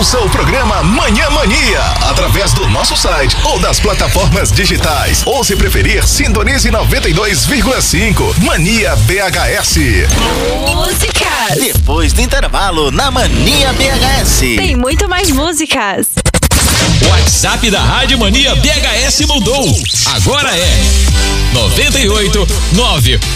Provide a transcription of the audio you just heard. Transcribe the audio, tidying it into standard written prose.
Ouça o programa Manhã Mania através do nosso site ou das plataformas digitais. Ou se preferir, sintonize 92,5 Mania BHS. Músicas. Depois do intervalo na Mania BHS. Tem muito mais músicas. O WhatsApp da Rádio Mania BHS mudou. Agora é 98 9